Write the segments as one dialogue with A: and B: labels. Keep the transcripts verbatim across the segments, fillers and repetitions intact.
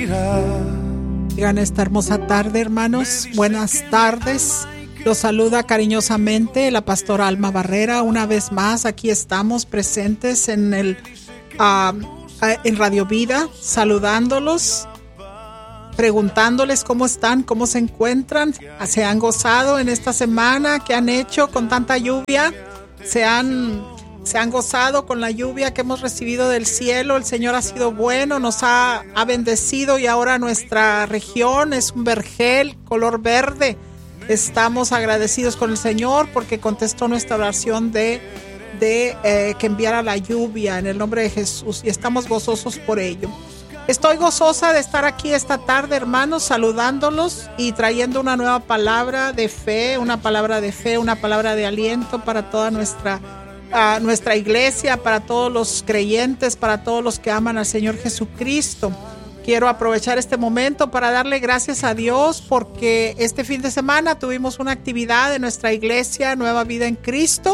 A: Digan esta hermosa tarde, hermanos. Buenas tardes. Los saluda cariñosamente la pastora Alma Barrera. Una vez más, aquí estamos presentes en el uh, en Radio Vida, saludándolos, preguntándoles cómo están, cómo se encuentran, se han gozado en esta semana, qué han hecho con tanta lluvia, se han, se han gozado con la lluvia que hemos recibido del cielo. El Señor ha sido bueno, nos ha, ha bendecido y ahora nuestra región es un vergel color verde. Estamos agradecidos con el Señor porque contestó nuestra oración de, de eh, que enviara la lluvia en el nombre de Jesús y estamos gozosos por ello. Estoy gozosa de estar aquí esta tarde, hermanos, saludándolos y trayendo una nueva palabra de fe, una palabra de fe, una palabra de aliento para toda nuestra, uh, nuestra iglesia, para todos los creyentes, para todos los que aman al Señor Jesucristo. Quiero aprovechar este momento para darle gracias a Dios porque este fin de semana tuvimos una actividad en nuestra iglesia, Nueva Vida en Cristo.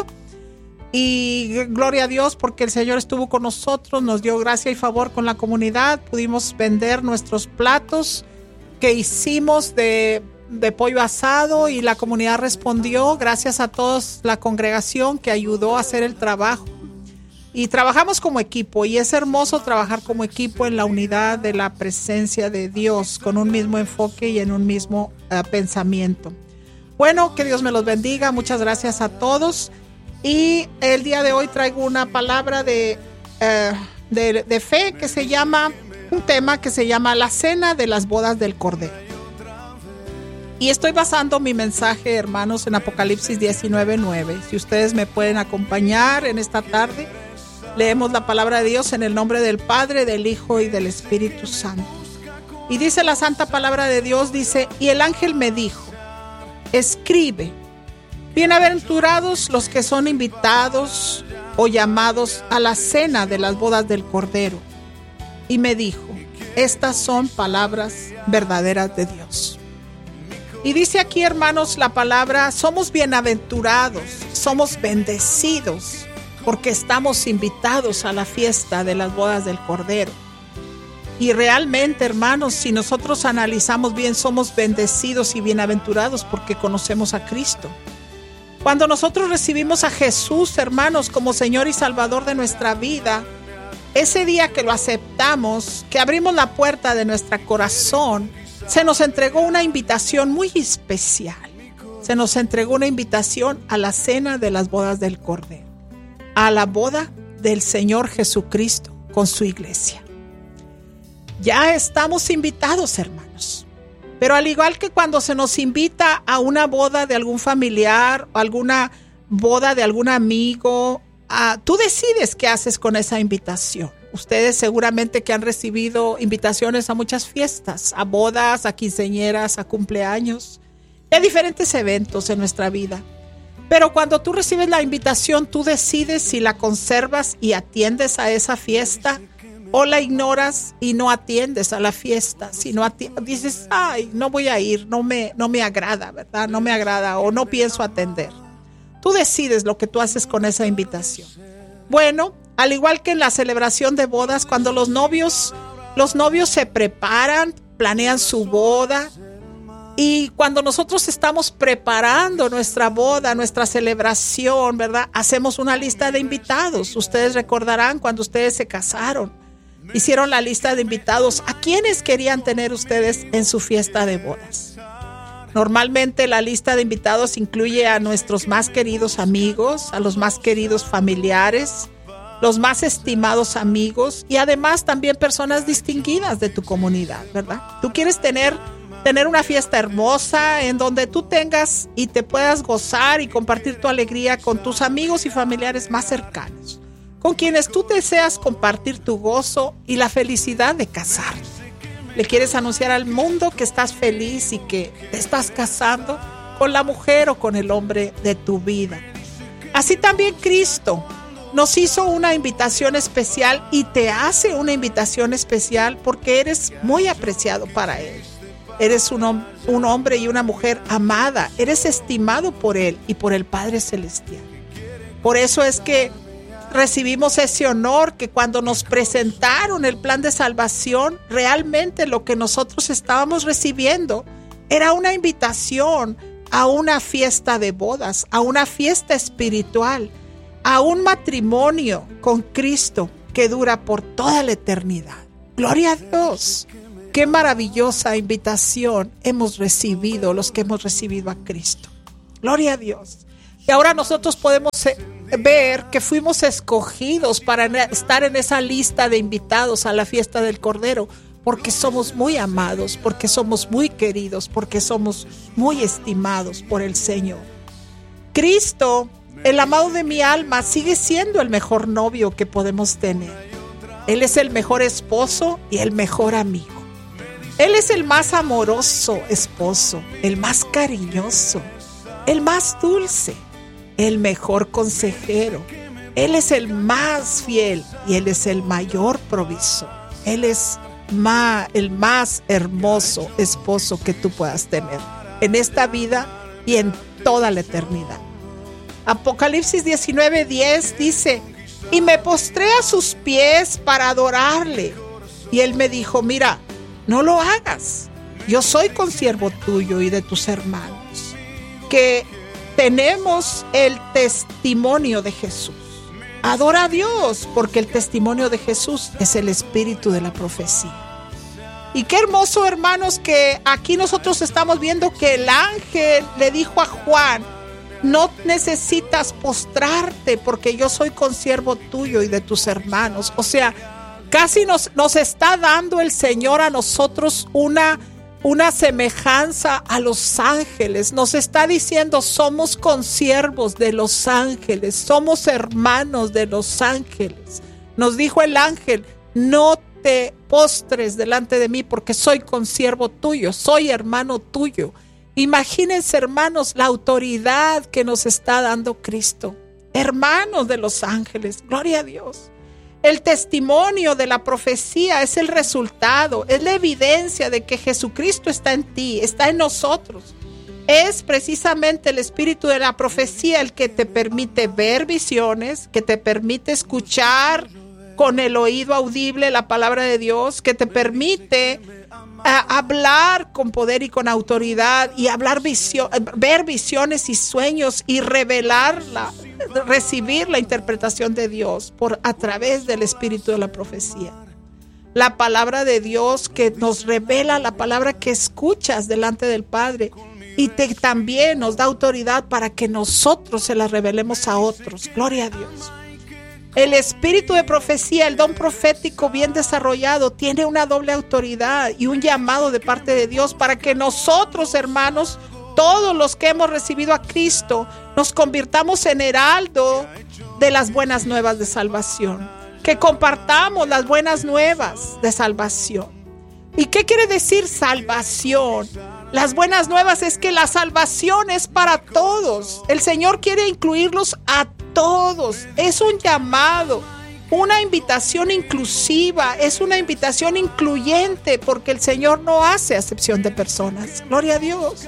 A: Y gloria a Dios porque el Señor estuvo con nosotros, nos dio gracia y favor con la comunidad. Pudimos vender nuestros platos que hicimos de, de pollo asado y la comunidad respondió. Gracias a toda la congregación que ayudó a hacer el trabajo. Y trabajamos como equipo y es hermoso trabajar como equipo en la unidad de la presencia de Dios con un mismo enfoque y en un mismo uh, pensamiento. Bueno, que Dios me los bendiga. Muchas gracias a todos. Y el día de hoy traigo una palabra de, uh, de, de fe que se llama, un tema que se llama la cena de las bodas del Cordero. Y estoy basando mi mensaje, hermanos, en Apocalipsis diecinueve nueve. Si ustedes me pueden acompañar en esta tarde, leemos la palabra de Dios en el nombre del Padre, del Hijo y del Espíritu Santo. Y dice la santa palabra de Dios, dice, y el ángel me dijo, escribe, bienaventurados los que son invitados o llamados a la cena de las bodas del Cordero. Y me dijo, estas son palabras verdaderas de Dios. Y dice aquí, hermanos, la palabra, somos bienaventurados, somos bendecidos, porque estamos invitados a la fiesta de las bodas del Cordero. Y realmente, hermanos, si nosotros analizamos bien, somos bendecidos y bienaventurados porque conocemos a Cristo. Cuando nosotros recibimos a Jesús, hermanos, como Señor y Salvador de nuestra vida, ese día que lo aceptamos, que abrimos la puerta de nuestro corazón, se nos entregó una invitación muy especial. Se nos entregó una invitación a la cena de las bodas del Cordero, a la boda del Señor Jesucristo con su iglesia. Ya estamos invitados, hermanos. Pero al igual que cuando se nos invita a una boda de algún familiar o alguna boda de algún amigo, uh, tú decides qué haces con esa invitación. Ustedes seguramente que han recibido invitaciones a muchas fiestas, a bodas, a quinceañeras, a cumpleaños, a diferentes eventos en nuestra vida. Pero cuando tú recibes la invitación, tú decides si la conservas y atiendes a esa fiesta o la ignoras y no atiendes a la fiesta. Si no atiendes, dices, ay, no voy a ir, no me, no me agrada, ¿verdad? No me agrada o no pienso atender. Tú decides lo que tú haces con esa invitación. Bueno, al igual que en la celebración de bodas, cuando los novios, los novios se preparan, planean su boda. Y cuando nosotros estamos preparando nuestra boda, nuestra celebración, ¿verdad? Hacemos una lista de invitados. Ustedes recordarán cuando ustedes se casaron, hicieron la lista de invitados. ¿A quiénes querían tener ustedes en su fiesta de bodas? Normalmente la lista de invitados incluye a nuestros más queridos amigos, a los más queridos familiares, los más estimados amigos y además también personas distinguidas de tu comunidad, ¿verdad? Tú quieres tener... Tener una fiesta hermosa en donde tú tengas y te puedas gozar y compartir tu alegría con tus amigos y familiares más cercanos, con quienes tú deseas compartir tu gozo y la felicidad de casarte. Le quieres anunciar al mundo que estás feliz y que te estás casando con la mujer o con el hombre de tu vida. Así también Cristo nos hizo una invitación especial y te hace una invitación especial porque eres muy apreciado para Él. Eres un, hom- un hombre y una mujer amada. Eres estimado por Él y por el Padre Celestial. Por eso es que recibimos ese honor que cuando nos presentaron el plan de salvación, realmente lo que nosotros estábamos recibiendo era una invitación a una fiesta de bodas, a una fiesta espiritual, a un matrimonio con Cristo que dura por toda la eternidad. Gloria a Dios. Qué maravillosa invitación hemos recibido los que hemos recibido a Cristo. Gloria a Dios. Y ahora nosotros podemos ver que fuimos escogidos para estar en esa lista de invitados a la fiesta del Cordero, porque somos muy amados, porque somos muy queridos, porque somos muy estimados por el Señor. Cristo, el amado de mi alma, sigue siendo el mejor novio que podemos tener. Él es el mejor esposo y el mejor amigo. Él es el más amoroso esposo, el más cariñoso, el más dulce, el mejor consejero. Él es el más fiel y Él es el mayor provisor. Él es ma, el más hermoso esposo que tú puedas tener en esta vida y en toda la eternidad. Apocalipsis diecinueve diez dice: y me postré a sus pies para adorarle. Y Él me dijo: mira, no lo hagas. Yo soy consiervo tuyo y de tus hermanos, que tenemos el testimonio de Jesús. Adora a Dios, porque el testimonio de Jesús es el espíritu de la profecía. Y qué hermoso, hermanos, que aquí nosotros estamos viendo que el ángel le dijo a Juan: no necesitas postrarte, porque yo soy consiervo tuyo y de tus hermanos. O sea, casi nos, nos está dando el Señor a nosotros una, una semejanza a los ángeles. Nos está diciendo: somos consiervos de los ángeles, somos hermanos de los ángeles. Nos dijo el ángel: no te postres delante de mí, porque soy consiervo tuyo, soy hermano tuyo. Imagínense, hermanos, la autoridad que nos está dando Cristo. Hermanos de los ángeles, gloria a Dios. El testimonio de la profecía es el resultado, es la evidencia de que Jesucristo está en ti, está en nosotros. Es precisamente el espíritu de la profecía el que te permite ver visiones, que te permite escuchar con el oído audible la palabra de Dios, que te permite a hablar con poder y con autoridad, y hablar visio, ver visiones y sueños y revelarla, recibir la interpretación de Dios por a través del espíritu de la profecía. La palabra de Dios que nos revela, la palabra que escuchas delante del Padre, y te, también nos da autoridad para que nosotros se la revelemos a otros. Gloria a Dios. El espíritu de profecía, el don profético bien desarrollado, tiene una doble autoridad y un llamado de parte de Dios para que nosotros, hermanos, todos los que hemos recibido a Cristo, nos convirtamos en heraldo de las buenas nuevas de salvación, que compartamos las buenas nuevas de salvación. ¿Y qué quiere decir salvación? Las buenas nuevas es que la salvación es para todos. El Señor quiere incluirlos a todos. Es un llamado, una invitación inclusiva, es una invitación incluyente, porque el Señor no hace acepción de personas. Gloria a Dios.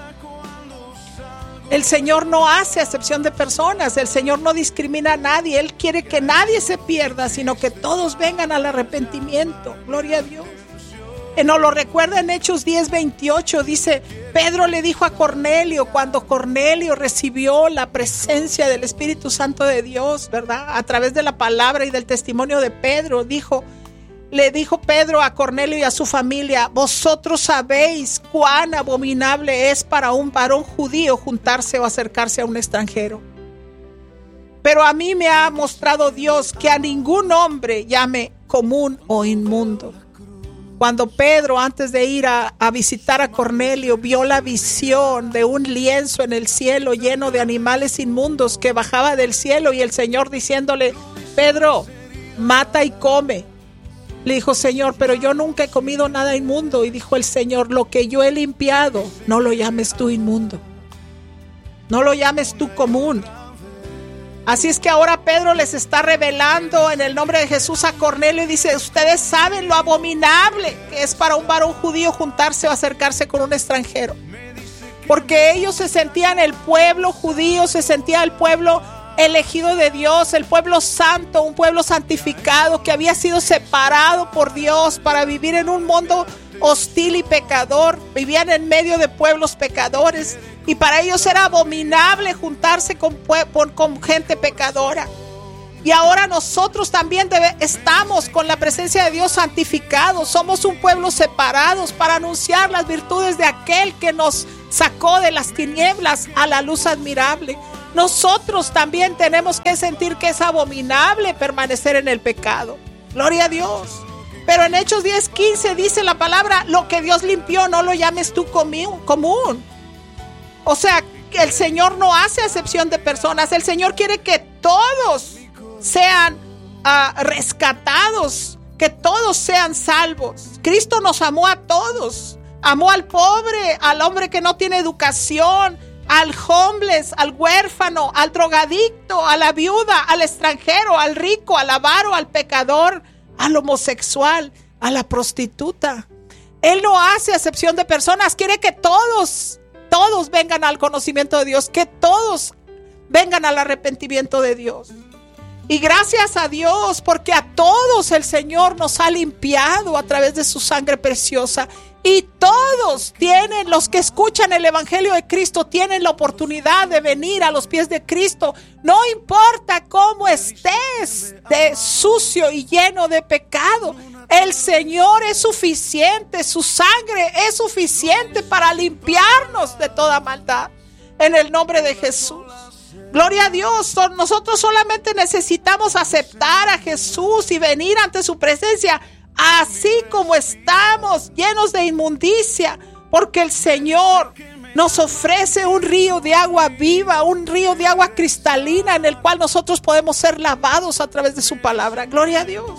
A: El Señor no hace acepción de personas. El Señor no discrimina a nadie. Él quiere que nadie se pierda, sino que todos vengan al arrepentimiento. Gloria a Dios. Nos lo recuerda en Hechos diez veintiocho, dice: Pedro le dijo a Cornelio, cuando Cornelio recibió la presencia del Espíritu Santo de Dios, ¿verdad? A través de la palabra y del testimonio de Pedro, dijo, le dijo Pedro a Cornelio y a su familia: vosotros sabéis cuán abominable es para un varón judío juntarse o acercarse a un extranjero. Pero a mí me ha mostrado Dios que a ningún hombre llame común o inmundo. Cuando Pedro, antes de ir a, a visitar a Cornelio, vio la visión de un lienzo en el cielo lleno de animales inmundos que bajaba del cielo, y el Señor diciéndole: Pedro, mata y come. Le dijo: Señor, pero yo nunca he comido nada inmundo. Y dijo el Señor: lo que yo he limpiado, no lo llames tú inmundo, no lo llames tú común. Así es que ahora Pedro les está revelando en el nombre de Jesús a Cornelio y dice: ustedes saben lo abominable que es para un varón judío juntarse o acercarse con un extranjero. Porque ellos se sentían el pueblo judío, se sentía el pueblo elegido de Dios, el pueblo santo, un pueblo santificado que había sido separado por Dios para vivir en un mundo hostil y pecador. Vivían en medio de pueblos pecadores y para ellos era abominable juntarse con, con, con gente pecadora. Y ahora nosotros también debe, estamos con la presencia de Dios santificados. Somos un pueblo separados para anunciar las virtudes de aquel que nos sacó de las tinieblas a la luz admirable. Nosotros también tenemos que sentir que es abominable permanecer en el pecado. Gloria a Dios. Pero en Hechos diez quince dice la palabra: lo que Dios limpió no lo llames tú común. O sea, que el Señor no hace acepción de personas. El Señor quiere que todos sean uh, rescatados, que todos sean salvos. Cristo nos amó a todos. Amó al pobre, al hombre que no tiene educación, al homeless, al huérfano, al drogadicto, a la viuda, al extranjero, al rico, al avaro, al pecador, al homosexual, a la prostituta. Él no hace acepción de personas. Quiere que todos, todos vengan al conocimiento de Dios, que todos vengan al arrepentimiento de Dios. Y gracias a Dios, porque a todos el Señor nos ha limpiado a través de su sangre preciosa. Y todos tienen, los que escuchan el Evangelio de Cristo, tienen la oportunidad de venir a los pies de Cristo. No importa cómo estés, de sucio y lleno de pecado, el Señor es suficiente, su sangre es suficiente para limpiarnos de toda maldad. En el nombre de Jesús. Gloria a Dios. Nosotros solamente necesitamos aceptar a Jesús y venir ante su presencia así como estamos, llenos de inmundicia, porque el Señor nos ofrece un río de agua viva, un río de agua cristalina en el cual nosotros podemos ser lavados a través de su palabra. Gloria a Dios.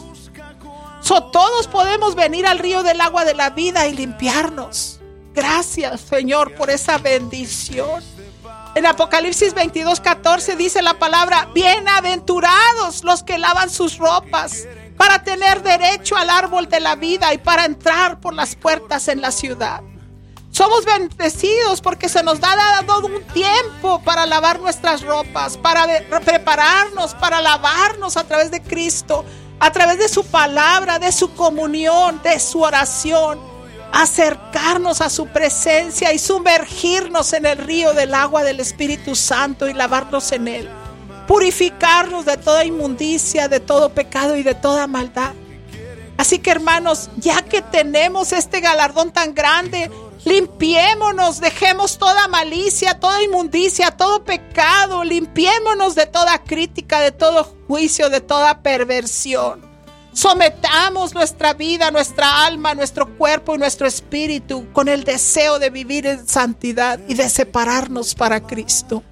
A: So, todos podemos venir al río del agua de la vida y limpiarnos. Gracias, Señor, por esa bendición. En Apocalipsis veintidós catorce dice la palabra: bienaventurados los que lavan sus ropas para tener derecho al árbol de la vida y para entrar por las puertas en la ciudad. Somos bendecidos porque se nos ha dado un tiempo para lavar nuestras ropas, para de, prepararnos, para lavarnos a través de Cristo, a través de su palabra, de su comunión, de su oración. Acercarnos a su presencia y sumergirnos en el río del agua del Espíritu Santo y lavarnos en él. Purificarnos de toda inmundicia, de todo pecado y de toda maldad. Así que, hermanos, ya que tenemos este galardón tan grande, limpiémonos, dejemos toda malicia, toda inmundicia, todo pecado, limpiémonos de toda crítica, de todo juicio, de toda perversión. Sometamos nuestra vida, nuestra alma, nuestro cuerpo y nuestro espíritu con el deseo de vivir en santidad y de separarnos para Cristo.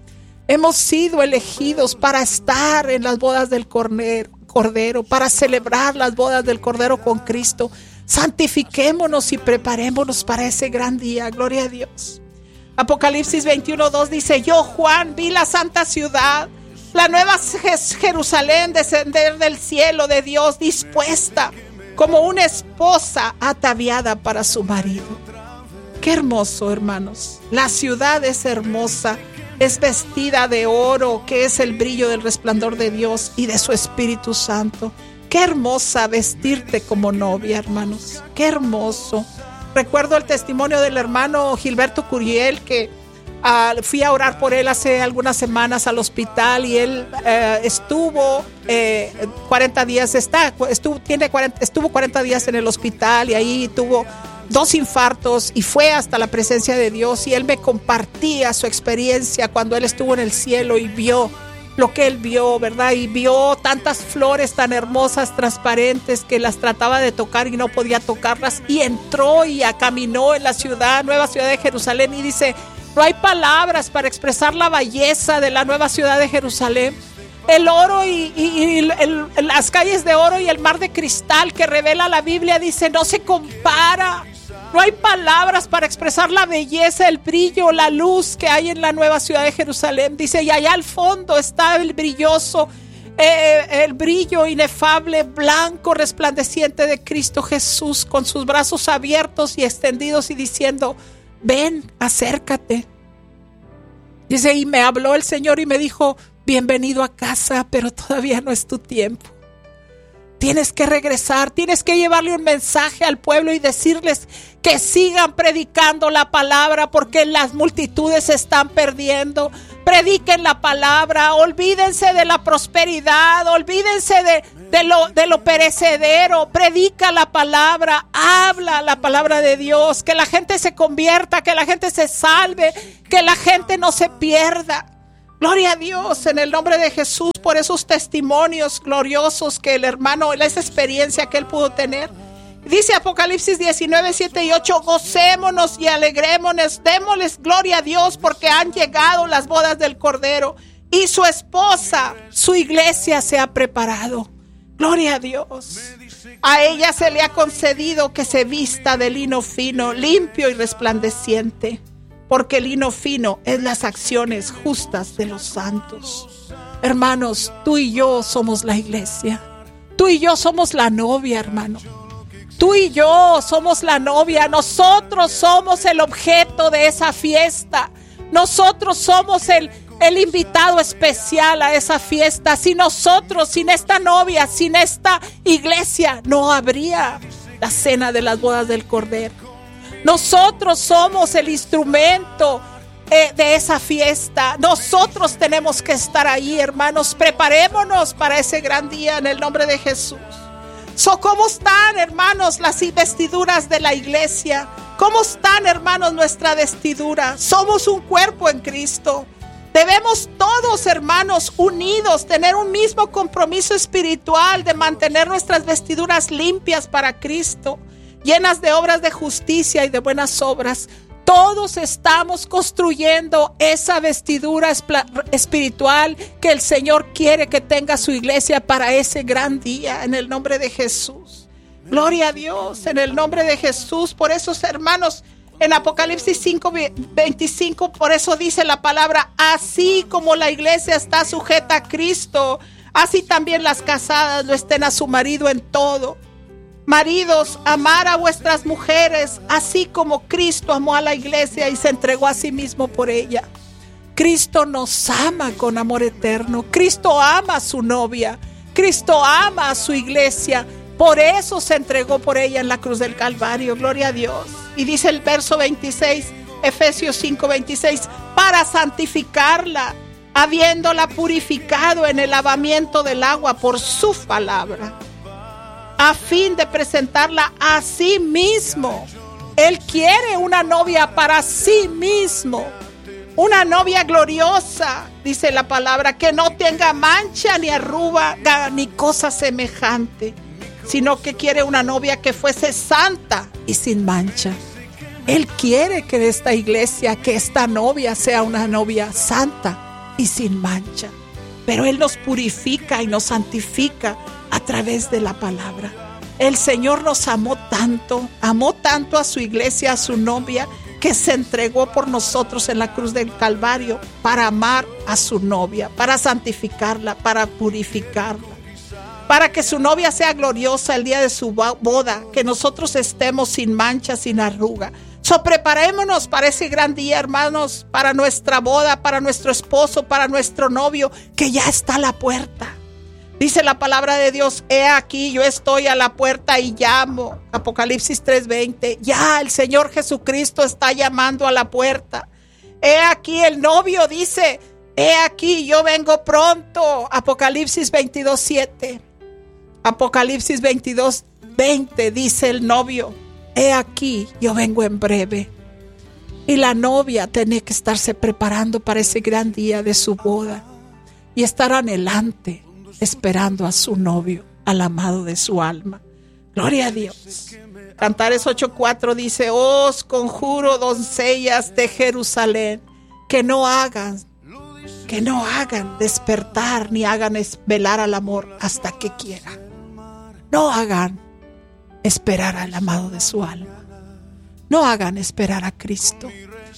A: Hemos sido elegidos para estar en las bodas del Cordero, para celebrar las bodas del Cordero con Cristo. Santifiquémonos y preparémonos para ese gran día. Gloria a Dios. Apocalipsis veintiuno dos dice: yo, Juan, vi la santa ciudad, la nueva Jerusalén, descender del cielo de Dios, dispuesta como una esposa ataviada para su marido. Qué hermoso, hermanos. La ciudad es hermosa, es vestida de oro, que es el brillo del resplandor de Dios y de su Espíritu Santo. Qué hermosa vestirte como novia, hermanos. Qué hermoso. Recuerdo el testimonio del hermano Gilberto Curiel, que Uh, fui a orar por él hace algunas semanas al hospital y él uh, estuvo eh, cuarenta días, está, estuvo, tiene cuarenta, estuvo cuarenta días en el hospital y ahí tuvo dos infartos y fue hasta la presencia de Dios, y él me compartía su experiencia cuando él estuvo en el cielo y vio lo que él vio, ¿verdad? Y vio tantas flores tan hermosas, transparentes, que las trataba de tocar y no podía tocarlas, y entró y caminó en la ciudad, nueva ciudad de Jerusalén, y dice: no hay palabras para expresar la belleza de la nueva ciudad de Jerusalén. El oro y, y, y el, el, las calles de oro y el mar de cristal que revela la Biblia, dice, no se compara. No hay palabras para expresar la belleza, el brillo, la luz que hay en la nueva ciudad de Jerusalén. Dice, y allá al fondo está el brilloso, eh, el brillo inefable, blanco, resplandeciente de Cristo Jesús, con sus brazos abiertos y extendidos y diciendo: ven, acércate. Dice, y me habló el Señor y me dijo: bienvenido a casa, pero todavía no es tu tiempo. Tienes que regresar, tienes que llevarle un mensaje al pueblo y decirles que sigan predicando la palabra, porque las multitudes se están perdiendo. Prediquen la palabra, olvídense de la prosperidad, olvídense de, de, lo, de lo perecedero. Predica la palabra, habla la palabra de Dios, que la gente se convierta, que la gente se salve, que la gente no se pierda. Gloria a Dios en el nombre de Jesús por esos testimonios gloriosos que el hermano, esa experiencia que él pudo tener. Dice Apocalipsis diecinueve, siete y ocho, gocémonos y alegrémonos, démosles gloria a Dios porque han llegado las bodas del Cordero y su esposa, su iglesia se ha preparado. Gloria a Dios. A ella se le ha concedido que se vista de lino fino, limpio y resplandeciente, porque el lino fino es las acciones justas de los santos. Hermanos, tú y yo somos la iglesia. Tú y yo somos la novia, hermano. Tú y yo somos la novia. Nosotros somos el objeto de esa fiesta. Nosotros somos el, el invitado especial a esa fiesta. Sin nosotros, sin esta novia, sin esta iglesia, no habría la cena de las bodas del Cordero. Nosotros somos el instrumento eh, de esa fiesta. Nosotros tenemos que estar ahí, hermanos. Preparémonos para ese gran día en el nombre de Jesús. So, ¿cómo están, hermanos, las vestiduras de la iglesia? ¿Cómo están, hermanos, nuestra vestidura? Somos un cuerpo en Cristo. Debemos todos, hermanos, unidos, tener un mismo compromiso espiritual de mantener nuestras vestiduras limpias para Cristo, llenas de obras de justicia y de buenas obras. Todos estamos construyendo esa vestidura espiritual que el Señor quiere que tenga su iglesia para ese gran día, en el nombre de Jesús. Gloria a Dios, en el nombre de Jesús. Por eso, hermanos, en Apocalipsis cinco veinticinco, por eso dice la palabra: así como la iglesia está sujeta a Cristo, así también las casadas lo estén a su marido en todo. Maridos, amar a vuestras mujeres, así como Cristo amó a la iglesia y se entregó a sí mismo por ella. Cristo nos ama con amor eterno. Cristo ama a su novia. Cristo ama a su iglesia. Por eso se entregó por ella en la cruz del Calvario. Gloria a Dios. Y dice el verso veintiséis, Efesios cinco veintiséis, para santificarla, habiéndola purificado en el lavamiento del agua por su palabra, a fin de presentarla a sí mismo. Él quiere una novia para sí mismo, una novia gloriosa, dice la palabra, que no tenga mancha ni arruga ni cosa semejante, sino que quiere una novia que fuese santa y sin mancha. Él quiere que de esta iglesia, que esta novia sea una novia santa y sin mancha. Pero Él nos purifica y nos santifica a través de la palabra. El Señor nos amó tanto, amó tanto a su iglesia, a su novia, que se entregó por nosotros en la cruz del Calvario para amar a su novia, para santificarla, para purificarla, para que su novia sea gloriosa el día de su boda, que nosotros estemos sin mancha, sin arruga. So, preparémonos para ese gran día, hermanos, para nuestra boda, para nuestro esposo, para nuestro novio, que ya está a la puerta. Dice la palabra de Dios: he aquí, yo estoy a la puerta y llamo. Apocalipsis tres veinte. Ya el Señor Jesucristo está llamando a la puerta. He aquí, el novio dice: he aquí, yo vengo pronto. Apocalipsis veintidós siete. Apocalipsis veintidós veinte dice el novio: he aquí, yo vengo en breve. Y la novia tiene que estarse preparando para ese gran día de su boda y estar anhelante, esperando a su novio, al amado de su alma. Gloria a Dios. Cantares ocho cuatro dice: os conjuro, doncellas de Jerusalén, que no hagan, que no hagan despertar ni hagan velar al amor hasta que quiera. No hagan esperar al amado de su alma. No hagan esperar a Cristo.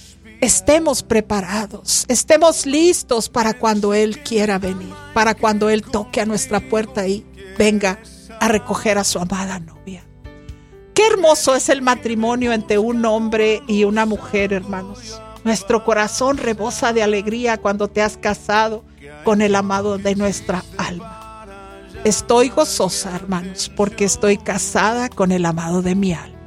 A: Estemos preparados, estemos listos para cuando Él quiera venir, para cuando Él toque a nuestra puerta y venga a recoger a su amada novia. Qué hermoso es el matrimonio entre un hombre y una mujer, hermanos. Nuestro corazón rebosa de alegría cuando te has casado con el amado de nuestra alma. Estoy gozosa, hermanos, porque estoy casada con el amado de mi alma.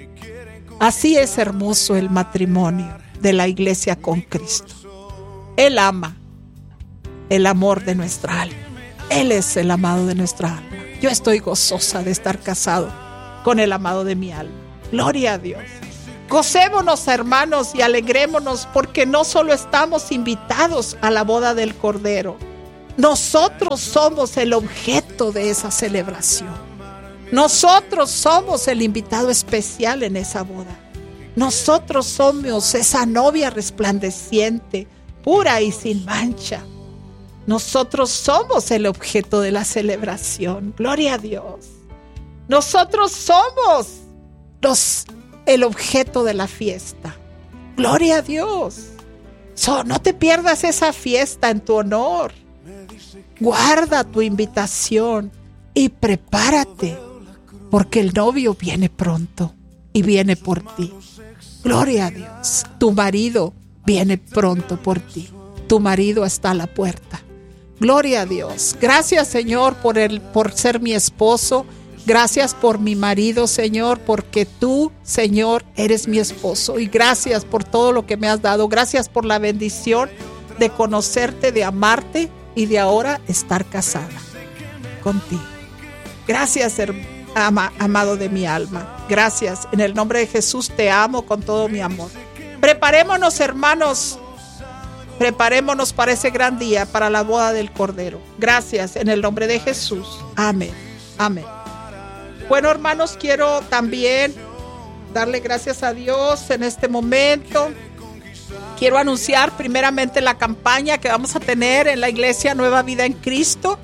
A: Así es hermoso el matrimonio de la iglesia con Cristo. Él ama el amor de nuestra alma. Él es el amado de nuestra alma. Yo estoy gozosa de estar casado con el amado de mi alma. Gloria a Dios. Gocémonos, hermanos, y alegrémonos, porque no solo estamos invitados a la boda del Cordero, nosotros somos el objeto de esa celebración. Nosotros somos el invitado especial en esa boda. Nosotros somos esa novia resplandeciente, pura y sin mancha. Nosotros somos el objeto de la celebración. Gloria a Dios. Nosotros somos los, el objeto de la fiesta. Gloria a Dios. So, no te pierdas esa fiesta en tu honor. Guarda tu invitación y prepárate, porque el novio viene pronto y viene por ti. Gloria a Dios. Tu marido viene pronto por ti. Tu marido está a la puerta. Gloria a Dios. Gracias, Señor, por, el, por ser mi esposo. Gracias por mi marido, Señor, porque tú, Señor, eres mi esposo. Y gracias por todo lo que me has dado. Gracias por la bendición de conocerte, de amarte y de ahora estar casada contigo. Gracias, hermano. Ama, amado de mi alma, gracias. En el nombre de Jesús te amo con todo mi amor. Preparémonos, hermanos, preparémonos para ese gran día, para la boda del Cordero. Gracias, en el nombre de Jesús. Amén, amén. Bueno, hermanos, quiero también darle gracias a Dios en este momento. Quiero anunciar primeramente la campaña que vamos a tener en la Iglesia Nueva Vida en Cristo.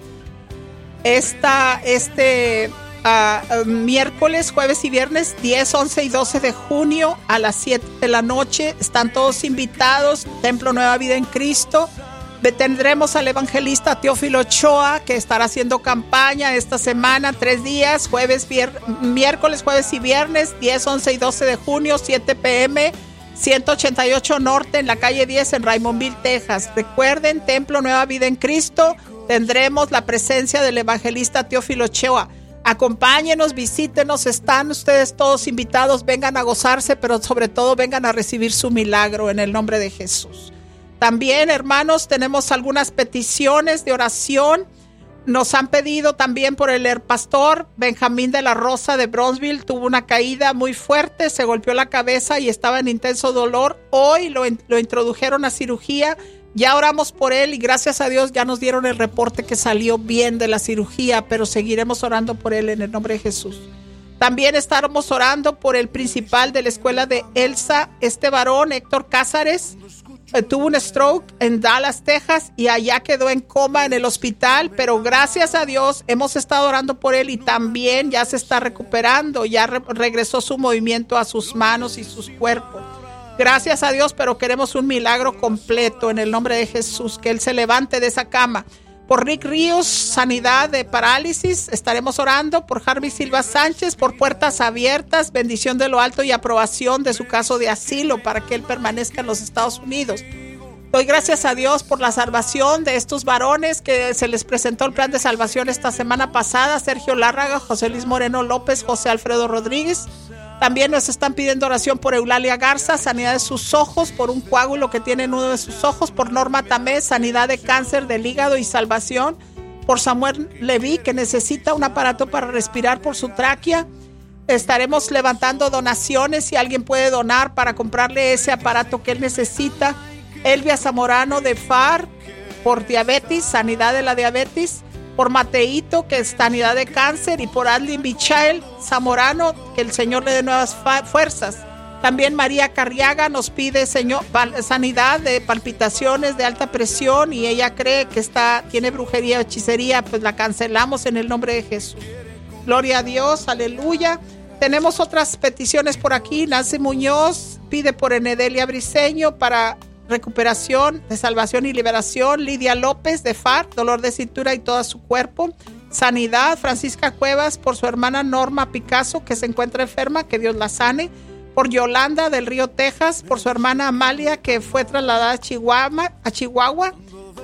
A: Esta, este... Uh, uh, miércoles, jueves y viernes diez, once y doce de junio a las siete de la noche. Están todos invitados. Templo Nueva Vida en Cristo. Tendremos al evangelista Teófilo Ochoa, que estará haciendo campaña esta semana, tres días, jueves, vier- miércoles, jueves y viernes, diez, once y doce de junio, siete p.m., ciento ochenta y ocho Norte, en la calle diez, en Raymondville, Texas. Recuerden, Templo Nueva Vida en Cristo. Tendremos la presencia del evangelista Teófilo Ochoa. Acompáñenos, visítenos, están ustedes todos invitados, vengan a gozarse, pero sobre todo vengan a recibir su milagro en el nombre de Jesús. También, hermanos, tenemos algunas peticiones de oración. Nos han pedido también por el pastor Benjamín de la Rosa de Bronzeville. Tuvo una caída muy fuerte, se golpeó la cabeza y estaba en intenso dolor. Hoy lo, lo introdujeron a cirugía. Ya oramos por él y gracias a Dios ya nos dieron el reporte que salió bien de la cirugía, pero seguiremos orando por él en el nombre de Jesús. También estaremos orando por el principal de la escuela de Elsa, este varón, Héctor Cázares. Eh, tuvo un stroke en Dallas, Texas, y allá quedó en coma en el hospital, pero gracias a Dios hemos estado orando por él y también ya se está recuperando, ya re- regresó su movimiento a sus manos y sus cuerpos. Gracias a Dios, pero queremos un milagro completo en el nombre de Jesús, que Él se levante de esa cama. Por Rick Ríos, sanidad de parálisis, estaremos orando. Por Harvey Silva Sánchez, por puertas abiertas, bendición de lo alto y aprobación de su caso de asilo para que él permanezca en los Estados Unidos. Doy gracias a Dios por la salvación de estos varones que se les presentó el plan de salvación esta semana pasada. Sergio Lárraga, José Luis Moreno López, José Alfredo Rodríguez. También nos están pidiendo oración por Eulalia Garza, sanidad de sus ojos, por un coágulo que tiene en uno de sus ojos, por Norma Tamé, sanidad de cáncer del hígado y salvación, por Samuel Leví, que necesita un aparato para respirar por su tráquea. Estaremos levantando donaciones si alguien puede donar para comprarle ese aparato que él necesita. Elvia Zamorano de F A R, por diabetes, sanidad de la diabetes. Por Mateito, que es sanidad de cáncer, y por Adlin Michael Zamorano, que el Señor le dé nuevas fa- fuerzas. También María Carriaga nos pide señor, sanidad de palpitaciones de alta presión y ella cree que está, tiene brujería o hechicería, pues la cancelamos en el nombre de Jesús. Gloria a Dios, aleluya. Tenemos otras peticiones por aquí. Nancy Muñoz pide por Enedelia Briceño para recuperación de salvación y liberación. Lidia López de F A R, dolor de cintura y todo su cuerpo, sanidad. Francisca Cuevas por su hermana Norma Picasso, que se encuentra enferma, que Dios la sane. Por Yolanda del Río, Texas, por su hermana Amalia, que fue trasladada a Chihuahua, a Chihuahua.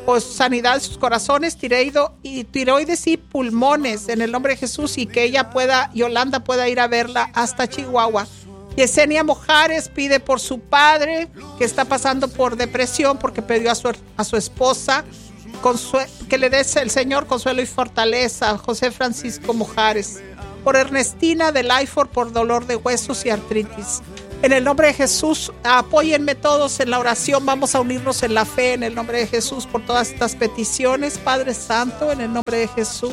A: pues, sanidad de sus corazones, tiroido, y tiroides y pulmones en el nombre de Jesús, y que ella pueda, Yolanda pueda ir a verla hasta Chihuahua. Yesenia Mojares pide por su padre que está pasando por depresión porque perdió a su, a su esposa, consue- que le des el Señor consuelo y fortaleza. José Francisco Mojares. Por Ernestina de Lyford por dolor de huesos y artritis. En el nombre de Jesús, apóyenme todos en la oración, vamos a unirnos en la fe en el nombre de Jesús por todas estas peticiones, Padre Santo, en el nombre de Jesús.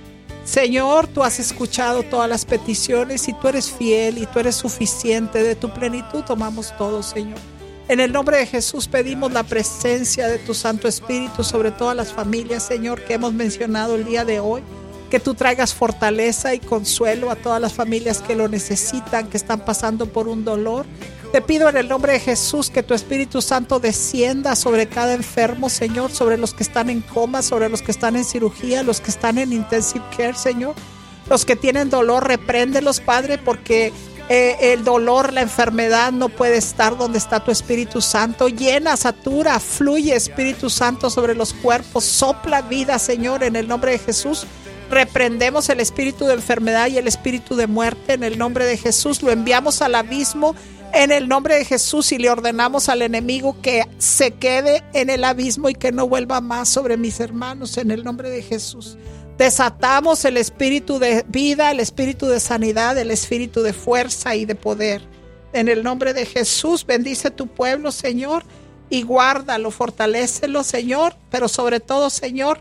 A: Señor, tú has escuchado todas las peticiones y tú eres fiel y tú eres suficiente. De tu plenitud tomamos todo, Señor. En el nombre de Jesús pedimos la presencia de tu Santo Espíritu sobre todas las familias, Señor, que hemos mencionado el día de hoy. Que tú traigas fortaleza y consuelo a todas las familias que lo necesitan, que están pasando por un dolor. Te pido en el nombre de Jesús que tu Espíritu Santo descienda sobre cada enfermo, Señor, sobre los que están en coma, sobre los que están en cirugía, los que están en intensive care, Señor. Los que tienen dolor, repréndelos, Padre, porque eh, el dolor, la enfermedad no puede estar donde está tu Espíritu Santo. Llena, satura, fluye, Espíritu Santo, sobre los cuerpos. Sopla vida, Señor, en el nombre de Jesús. Reprendemos el espíritu de enfermedad y el espíritu de muerte en el nombre de Jesús. Lo enviamos al abismo en el nombre de Jesús y le ordenamos al enemigo que se quede en el abismo y que no vuelva más sobre mis hermanos en el nombre de Jesús. Desatamos el espíritu de vida, el espíritu de sanidad, el espíritu de fuerza y de poder. En el nombre de Jesús, bendice tu pueblo, Señor, y guárdalo, fortalécelo, Señor, pero sobre todo, Señor,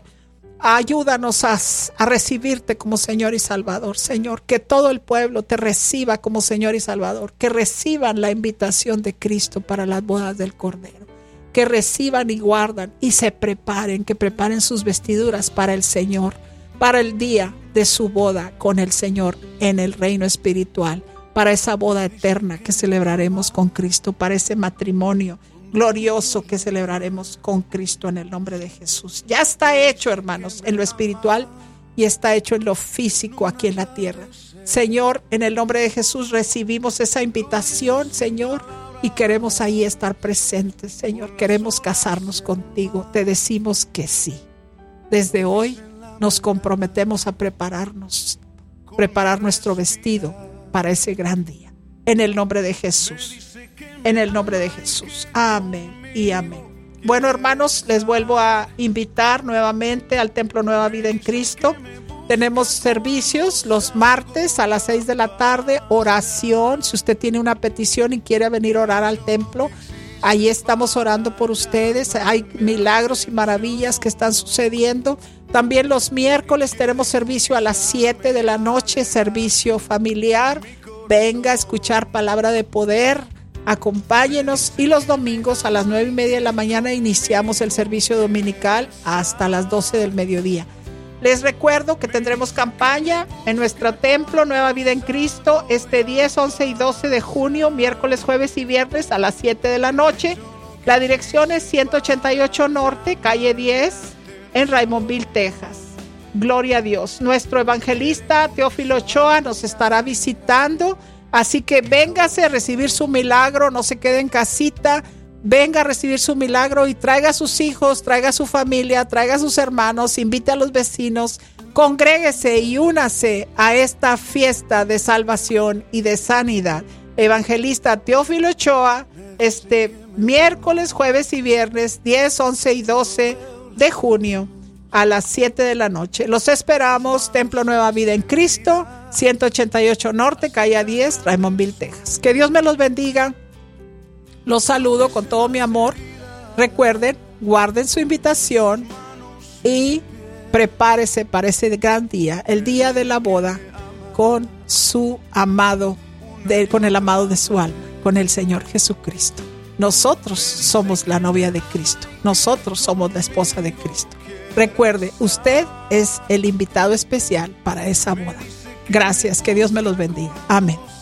A: ayúdanos a, a recibirte como Señor y Salvador, Señor, que todo el pueblo te reciba como Señor y Salvador, que reciban la invitación de Cristo para las bodas del Cordero, que reciban y guardan y se preparen, que preparen sus vestiduras para el Señor, para el día de su boda con el Señor en el reino espiritual, para esa boda eterna que celebraremos con Cristo, para ese matrimonio glorioso que celebraremos con Cristo en el nombre de Jesús. Ya está hecho, hermanos, en lo espiritual y está hecho en lo físico aquí en la tierra. Señor, en el nombre de Jesús recibimos esa invitación, Señor, y queremos ahí estar presentes, Señor. Queremos casarnos contigo. Te decimos que sí. Desde hoy nos comprometemos a prepararnos, preparar nuestro vestido para ese gran día. En el nombre de Jesús. En el nombre de Jesús. Amén y amén. Bueno, hermanos, les vuelvo a invitar nuevamente al Templo Nueva Vida en Cristo. Tenemos servicios los martes a las seis de la tarde, oración. Si usted tiene una petición y quiere venir a orar al templo, ahí estamos orando por ustedes. Hay milagros y maravillas que están sucediendo. También los miércoles tenemos servicio a las siete de la noche, servicio familiar. Venga a escuchar palabra de poder, acompáñenos, y los domingos a las nueve y media de la mañana iniciamos el servicio dominical hasta las doce del mediodía. Les recuerdo que tendremos campaña en nuestro templo Nueva Vida en Cristo este diez, once y doce de junio, miércoles, jueves y viernes a las siete de la noche. La dirección es ciento ochenta y ocho Norte, calle diez, en Raymondville, Texas. Gloria a Dios. Nuestro evangelista Teófilo Ochoa nos estará visitando, así que véngase a recibir su milagro, no se quede en casita, venga a recibir su milagro y traiga a sus hijos, traiga a su familia, traiga a sus hermanos, invite a los vecinos, congréguese y únase a esta fiesta de salvación y de sanidad. Evangelista Teófilo Ochoa, este miércoles, jueves y viernes, diez, once y doce de junio, a las siete de la noche. Los esperamos, Templo Nueva Vida en Cristo, ciento ochenta y ocho Norte, calle diez, Raymondville, Texas. Que Dios me los bendiga. Los saludo con todo mi amor. Recuerden, guarden su invitación y prepárese para ese gran día, el día de la boda con su amado, de, con el amado de su alma, con el Señor Jesucristo. Nosotros somos la novia de Cristo. Nosotros somos la esposa de Cristo. Recuerde, usted es el invitado especial para esa boda. Gracias, que Dios me los bendiga. Amén.